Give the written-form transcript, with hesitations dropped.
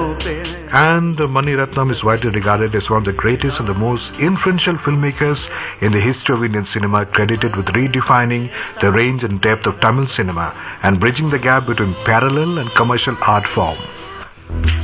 And Mani Ratnam is widely regarded as one of the greatest and the most influential filmmakers in the history of Indian cinema, credited with redefining the range and depth of Tamil cinema and bridging the gap between parallel and commercial art form.